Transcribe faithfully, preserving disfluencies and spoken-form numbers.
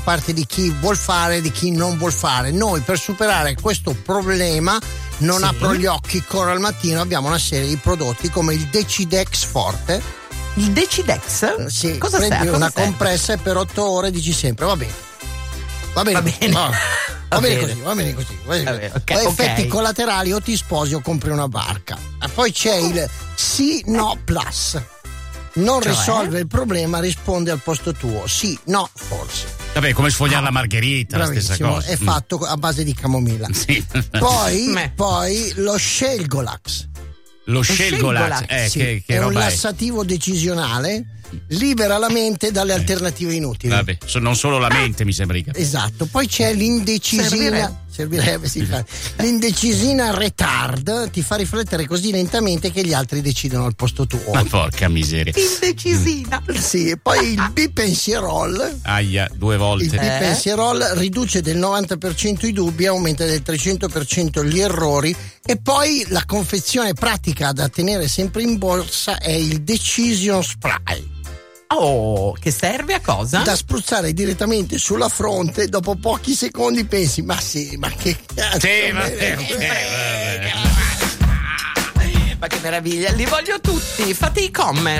parte di chi vuol fare, di chi non vuol fare. Noi per superare questo problema non sì. apro gli occhi, corro al mattino, abbiamo una serie di prodotti come il Decidex Forte. Il Decidex? Sì, cosa prendi serve? una Cosa compressa e per otto ore dici sempre va bene. Va bene, va bene, va, va va bene, bene così, va bene così. Va bene. Va bene, okay, Poi okay. effetti collaterali, o ti sposi o compri una barca. E poi c'è il sì no plus. Non cioè? risolve il problema, risponde al posto tuo. Sì, no, forse. Vabbè, come sfogliare ah, la margherita, la stessa cosa. È fatto a base di camomilla. Sì. Poi, poi lo Scelgolax. Lo Scelgolax, eh, sì, che, che è roba un è? lassativo decisionale, libera la mente dalle alternative inutili. Vabbè, non solo la mente mi sembra. Esatto, poi c'è l'indecisina. Servirebbe, Servirebbe sì, l'indecisina retard, ti fa riflettere così lentamente che gli altri decidono al posto tuo. Ma porca miseria. Indecisina. Sì, e poi il bipensierol. Aia, due volte. Il bipensierol riduce del novanta per cento i dubbi, aumenta del trecento per cento gli errori. E poi la confezione pratica da tenere sempre in borsa è il Decision Spray. Oh, che serve a cosa? Da spruzzare direttamente sulla fronte, dopo pochi secondi pensi, ma sì, ma che cazzo. Sì, ma, eh, eh, ma che meraviglia, li voglio tutti, fate e-commerce.